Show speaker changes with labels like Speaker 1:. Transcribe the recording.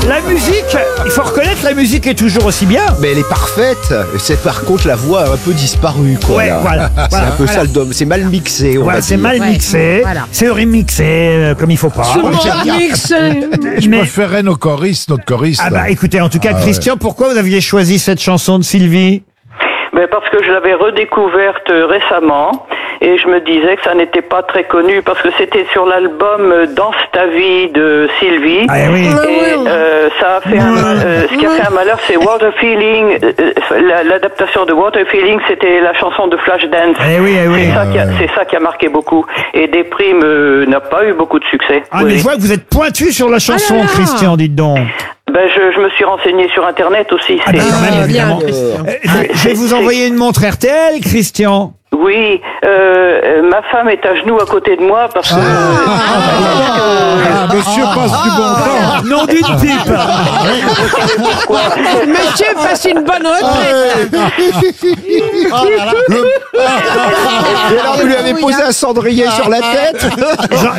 Speaker 1: La musique, il faut reconnaître, la musique est toujours aussi bien.
Speaker 2: Mais elle est parfaite. C'est par contre la voix a un peu disparu, quoi.
Speaker 1: Ouais,
Speaker 2: là.
Speaker 1: voilà.
Speaker 2: C'est un peu ça le dôme. C'est mal mixé, on
Speaker 1: Voilà,
Speaker 2: va
Speaker 1: c'est
Speaker 2: dire.
Speaker 1: mal mixé,
Speaker 3: voilà.
Speaker 1: c'est remixé comme il faut pas.
Speaker 4: Je
Speaker 1: Mais-
Speaker 4: préférais notre choriste.
Speaker 1: Ah bah écoutez, en tout cas, Christian, pourquoi vous aviez choisi cette chanson de Sylvie?
Speaker 5: Ben parce que je l'avais redécouverte récemment et je me disais que ça n'était pas très connu parce que c'était sur l'album Danse ta vie de Sylvie.
Speaker 1: Ah oui.
Speaker 5: Et ça a fait ce qui a fait un malheur, c'est Water Feeling. L'adaptation de Water Feeling, c'était la chanson de Flashdance.
Speaker 1: Eh oui, eh oui.
Speaker 5: C'est ça qui a marqué beaucoup. Et Des Primes n'a pas eu beaucoup de succès.
Speaker 1: Ah mais je vois que vous êtes pointu sur la chanson,
Speaker 3: Ah là là.
Speaker 1: Christian, dites donc.
Speaker 5: Ben je me suis renseigné sur Internet aussi.
Speaker 1: Ah ben quand même,
Speaker 3: bien,
Speaker 1: évidemment.
Speaker 3: Christian.
Speaker 1: Je vais vous envoyer une montre RTL, Christian.
Speaker 5: Oui, ma femme est à genoux à côté de moi parce que...
Speaker 4: Monsieur passe du bon temps.
Speaker 1: Nom d'une pipe.
Speaker 3: Monsieur passe une bonne retraite.
Speaker 2: Et alors vous lui avez posé un cendrier sur la tête.